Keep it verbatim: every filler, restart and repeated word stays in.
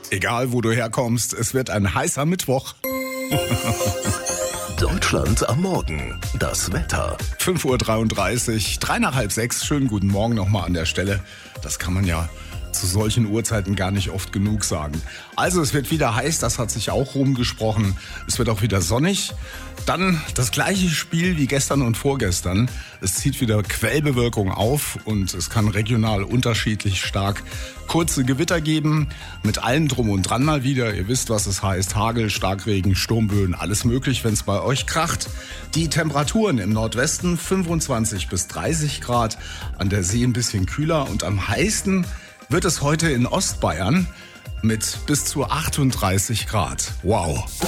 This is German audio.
Egal, wo du herkommst, es wird ein heißer Mittwoch. Deutschland am Morgen. Das Wetter. fünf Uhr dreiunddreißig, drei nach halb sechs. Schönen guten Morgen nochmal an der Stelle. Das kann man ja zu solchen Uhrzeiten gar nicht oft genug sagen. Also es wird wieder heiß, das hat sich auch rumgesprochen. Es wird auch wieder sonnig. Dann das gleiche Spiel wie gestern und vorgestern. Es zieht wieder Quellbewölkung auf und es kann regional unterschiedlich stark kurze Gewitter geben. Mit allem drum und dran mal wieder. Ihr wisst, was es heißt. Hagel, Starkregen, Sturmböen, alles möglich, wenn es bei euch kracht. Die Temperaturen im Nordwesten fünfundzwanzig bis dreißig Grad. An der See ein bisschen kühler und am heißesten wird es heute in Ostbayern mit bis zu achtunddreißig Grad. Wow.